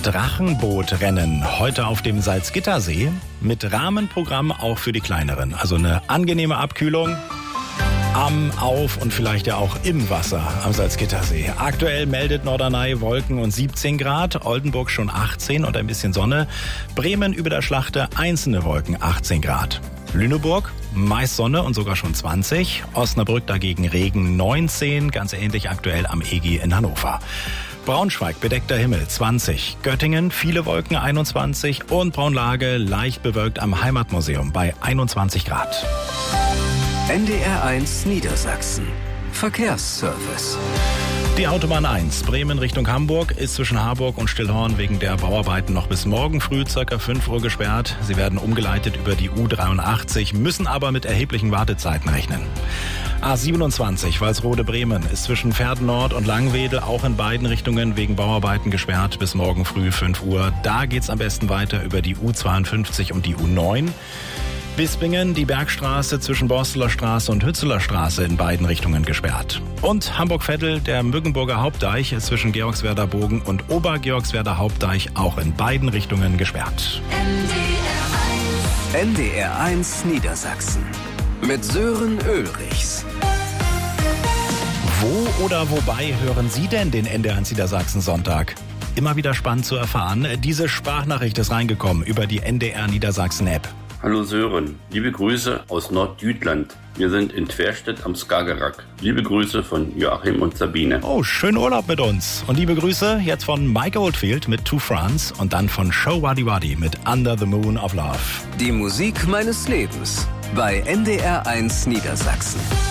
Drachenbootrennen heute auf dem Salzgittersee mit Rahmenprogramm auch für die Kleineren. Also eine angenehme Abkühlung am, auf und vielleicht ja auch im Wasser am Salzgittersee. Aktuell meldet Norderney Wolken und 17 Grad, Oldenburg schon 18 und ein bisschen Sonne. Bremen über der Schlachte einzelne Wolken 18 Grad. Lüneburg meist Sonne und sogar schon 20. Osnabrück dagegen Regen 19, ganz ähnlich aktuell am EG in Hannover. Braunschweig bedeckter Himmel 20, Göttingen viele Wolken 21 und Braunlage leicht bewölkt am Heimatmuseum bei 21 Grad. NDR 1 Niedersachsen. Verkehrsservice. Die Autobahn 1, Bremen Richtung Hamburg, ist zwischen Harburg und Stillhorn wegen der Bauarbeiten noch bis morgen früh ca. 5 Uhr gesperrt. Sie werden umgeleitet über die U83, müssen aber mit erheblichen Wartezeiten rechnen. A27 Walsrode-Bremen ist zwischen Verden Nord und Langwedel auch in beiden Richtungen wegen Bauarbeiten gesperrt bis morgen früh 5 Uhr. Da geht's am besten weiter über die U52 und die U9. Bispingen, die Bergstraße zwischen Borsteler Straße und Hützeler Straße in beiden Richtungen gesperrt. Und Hamburg-Vettel, der Müggenburger Hauptdeich, ist zwischen Georgswerder Bogen und Obergeorgswerder Hauptdeich auch in beiden Richtungen gesperrt. NDR 1 Niedersachsen mit Sören Ulrichs. Wo oder wobei hören Sie denn den NDR 1 Niedersachsen Sonntag? Immer wieder spannend zu erfahren. Diese Sprachnachricht ist reingekommen über die NDR Niedersachsen App. Hallo Sören, liebe Grüße aus Nordjütland. Wir sind in Tverstedt am Skagerrak. Liebe Grüße von Joachim und Sabine. Oh, schönen Urlaub mit uns. Und liebe Grüße jetzt von Mike Oldfield mit To France und dann von Show Waddy Waddy mit Under the Moon of Love. Die Musik meines Lebens bei NDR 1 Niedersachsen.